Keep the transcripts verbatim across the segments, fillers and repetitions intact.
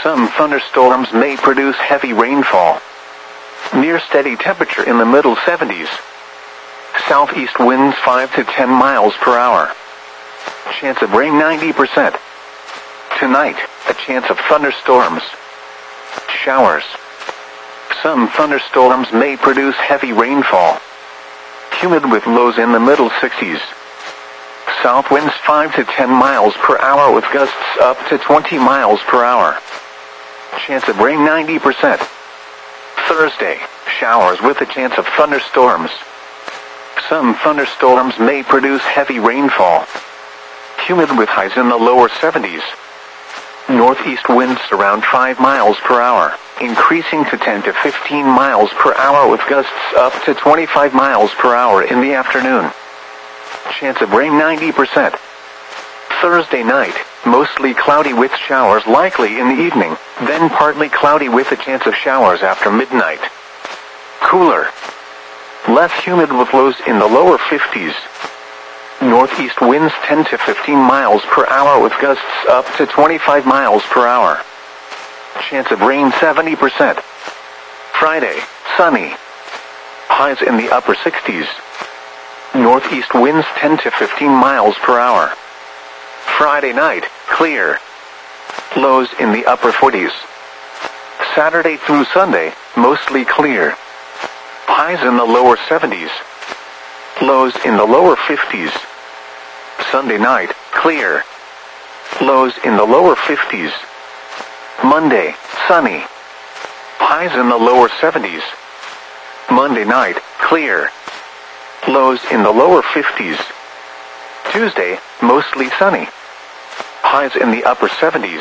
Some thunderstorms may produce heavy rainfall. Near steady temperature in the middle seventies. Southeast winds five to ten miles per hour. Chance of rain ninety percent. Tonight, a chance of thunderstorms. Showers. Some thunderstorms may produce heavy rainfall. Humid with lows in the middle sixties. South winds five to ten miles per hour with gusts up to twenty miles per hour. Chance of rain ninety percent. Thursday, showers with a chance of thunderstorms. Some thunderstorms may produce heavy rainfall. Humid with highs in the lower seventies. Northeast winds around five miles per hour, increasing to ten to fifteen miles per hour with gusts up to twenty-five miles per hour in the afternoon. Chance of rain ninety percent. Thursday night, mostly cloudy with showers likely in the evening, then partly cloudy with a chance of showers after midnight. Cooler. Less humid with lows in the lower fifties. Northeast winds ten to fifteen miles per hour with gusts up to twenty-five miles per hour. Chance of rain seventy percent. Friday, sunny. Highs in the upper sixties. Northeast winds ten to fifteen miles per hour. Friday night, clear. Lows in the upper forties. Saturday through Sunday, mostly clear. Highs in the lower seventies. Lows in the lower fifties. Sunday night, clear. Lows in the lower fifties. Monday, sunny. Highs in the lower seventies. Monday night, clear. Lows in the lower fifties. Tuesday, mostly sunny. Highs in the upper seventies.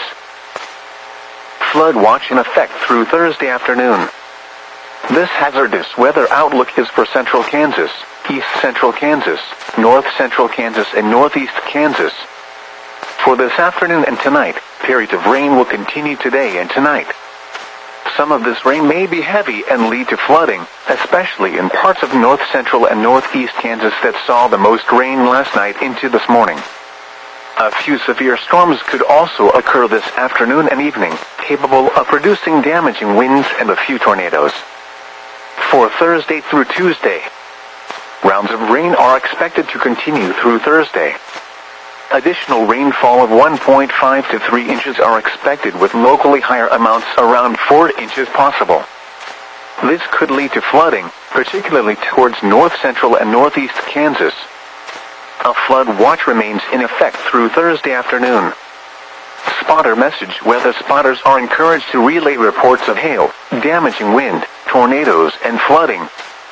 Flood watch in effect through Thursday afternoon. This hazardous weather outlook is for central Kansas, east central Kansas, north central Kansas, and northeast Kansas. For this afternoon and tonight, periods of rain will continue today and tonight. Some of this rain may be heavy and lead to flooding, especially in parts of north central and northeast Kansas that saw the most rain last night into this morning. A few severe storms could also occur this afternoon and evening, capable of producing damaging winds and a few tornadoes. For Thursday through Tuesday, rounds of rain are expected to continue through Thursday. Additional rainfall of one point five to three inches are expected, with locally higher amounts around four inches possible. This could lead to flooding, particularly towards north central and northeast Kansas. A flood watch remains in effect through Thursday afternoon. Spotter message: weather spotters are encouraged to relay reports of hail, damaging wind, tornadoes, and flooding.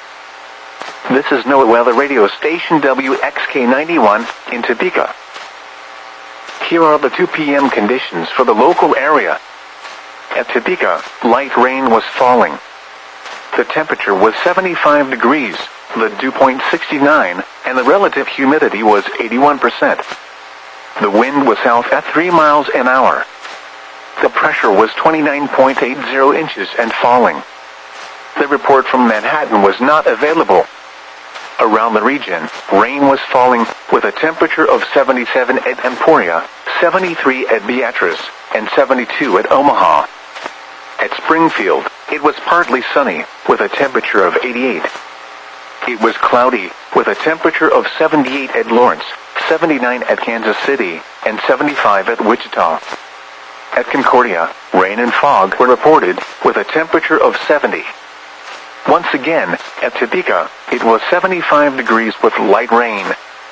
This is NOAA Weather Radio Station W X K ninety-one in Topeka. Here are the two p m conditions for the local area. At Topeka, light rain was falling. The temperature was seventy-five degrees, the dew point sixty-nine, and the relative humidity was eighty-one percent. The wind was south at three miles an hour. The pressure was twenty-nine point eight zero inches and falling. The report from Manhattan was not available. Around the region, rain was falling, with a temperature of seventy-seven at Emporia, seventy-three at Beatrice, and seventy-two at Omaha. At Springfield, it was partly sunny, with a temperature of eighty-eight. It was cloudy, with a temperature of seventy-eight at Lawrence, seventy-nine at Kansas City, and seventy-five at Wichita. At Concordia, rain and fog were reported, with a temperature of seventy. Once again, at Topeka, it was seventy-five degrees with light rain.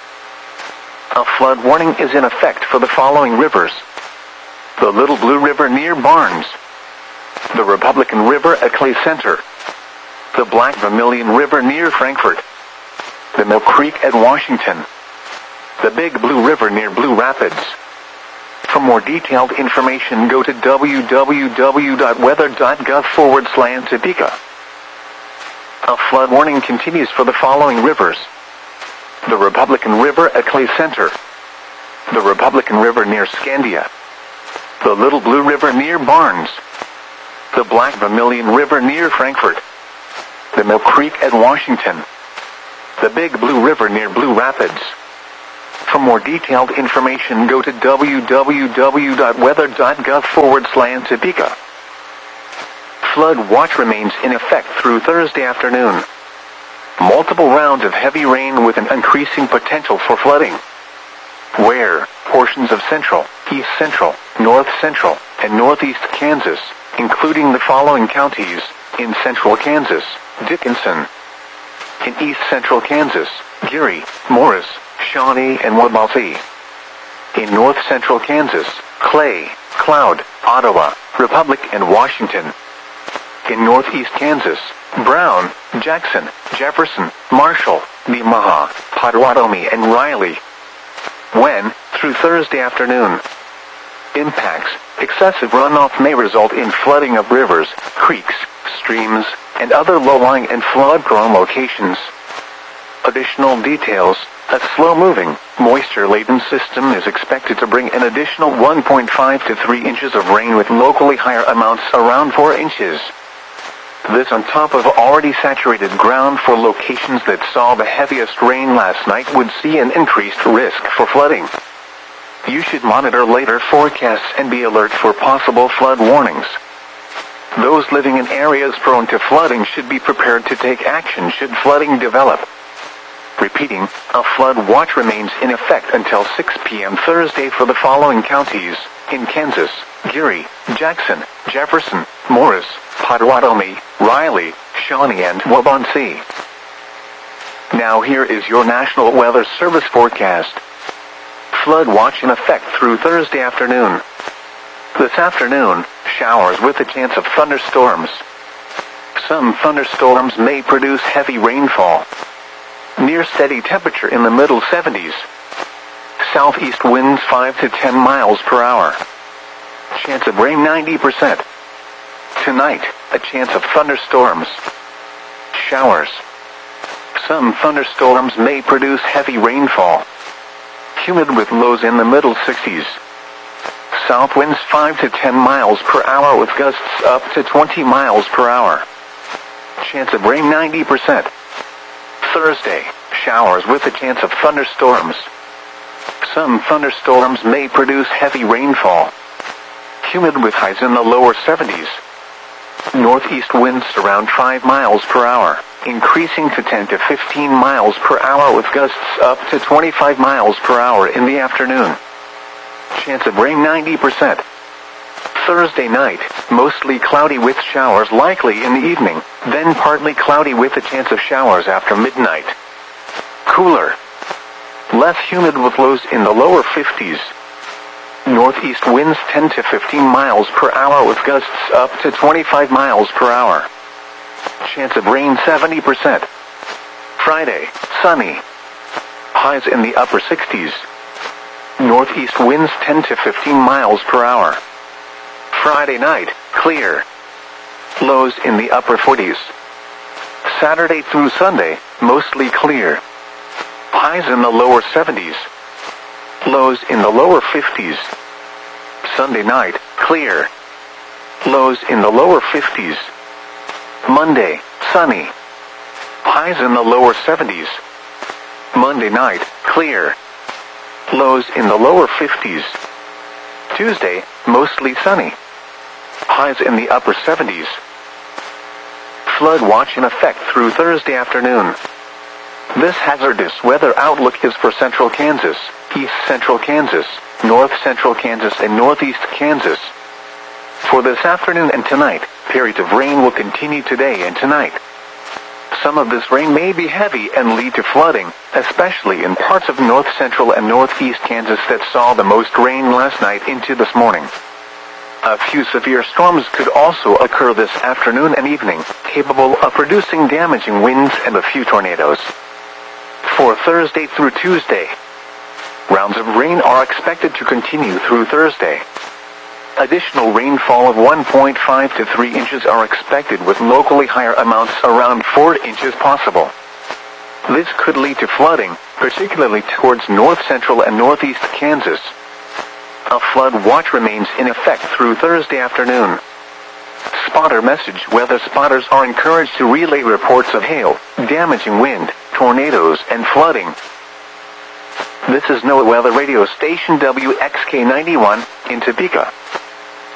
A flood warning is in effect for the following rivers: the Little Blue River near Barnes, the Republican River at Clay Center, the Black Vermilion River near Frankfort, the Mill Creek at Washington, the Big Blue River near Blue Rapids. For more detailed information, go to w w w dot weather dot gov forward slash Topeka. A flood warning continues for the following rivers: the Republican River at Clay Center, the Republican River near Scandia, the Little Blue River near Barnes, the Black Vermilion River near Frankfort, the Mill Creek at Washington, the Big Blue River near Blue Rapids. For more detailed information, go to www.weather.gov forward slash Topeka. Flood watch remains in effect through Thursday afternoon. Multiple rounds of heavy rain with an increasing potential for flooding. Where portions of central, east central, north central, and northeast Kansas, including the following counties: in central Kansas, Dickinson; in east central Kansas, Geary, Morris, Shawnee, and Waubonsee; in north central Kansas, Clay, Cloud, Ottawa, Republic, and Washington; in northeast Kansas, Brown, Jackson, Jefferson, Marshall, Nemaha, Potawatomi, and Riley. When, through Thursday afternoon. Impacts: excessive runoff may result in flooding of rivers, creeks, streams, and other low-lying and flood-prone locations. Additional details: a slow-moving, moisture-laden system is expected to bring an additional one point five to three inches of rain, with locally higher amounts around four inches. This on top of already saturated ground. For locations that saw the heaviest rain last night would see an increased risk for flooding. You should monitor later forecasts and be alert for possible flood warnings. Those living in areas prone to flooding should be prepared to take action should flooding develop. Repeating, a flood watch remains in effect until six p m Thursday for the following counties: in Kansas, Geary, Jackson, Jefferson, Morris, Potawatomi, Riley, Shawnee, and Waubonsee. Now here is your National Weather Service forecast. Flood watch in effect through Thursday afternoon. This afternoon, showers with a chance of thunderstorms. Some thunderstorms may produce heavy rainfall. Near steady temperature in the middle seventies. Southeast winds five to ten miles per hour. Chance of rain ninety percent. Tonight, a chance of thunderstorms. Showers. Some thunderstorms may produce heavy rainfall. Humid with lows in the middle sixties. South winds five to ten miles per hour with gusts up to twenty miles per hour. Chance of rain ninety percent. Thursday, showers with a chance of thunderstorms. Some thunderstorms may produce heavy rainfall. Humid with highs in the lower seventies. Northeast winds around five miles per hour, increasing to ten to fifteen miles per hour with gusts up to twenty-five miles per hour in the afternoon. Chance of rain ninety percent. Thursday night, mostly cloudy with showers likely in the evening, then partly cloudy with a chance of showers after midnight. Cooler. Less humid with lows in the lower fifties. Northeast winds ten to fifteen miles per hour with gusts up to twenty-five miles per hour. Chance of rain seventy percent. Friday, sunny. Highs in the upper sixties. Northeast winds ten to fifteen miles per hour. Friday night, clear. Lows in the upper forties. Saturday through Sunday, mostly clear. Highs in the lower seventies. Lows in the lower fifties. Sunday night, clear. Lows in the lower fifties. Monday, sunny. Highs in the lower seventies. Monday night, clear. Lows in the lower fifties. Tuesday, mostly sunny. Highs in the upper seventies. Flood watch in effect through Thursday afternoon. This hazardous weather outlook is for central Kansas, east central Kansas, north central Kansas, and northeast Kansas. For this afternoon and tonight, periods of rain will continue today and tonight. Some of this rain may be heavy and lead to flooding, especially in parts of north central and northeast Kansas that saw the most rain last night into this morning. A few severe storms could also occur this afternoon and evening, capable of producing damaging winds and a few tornadoes. For Thursday through Tuesday, rounds of rain are expected to continue through Thursday. Additional rainfall of one point five to three inches are expected, with locally higher amounts around four inches possible. This could lead to flooding, particularly towards north central and northeast Kansas. A flood watch remains in effect through Thursday afternoon. Spotter message: weather spotters are encouraged to relay reports of hail, damaging wind, tornadoes, and flooding. This is NOAA Weather Radio Station W X K ninety-one in Topeka.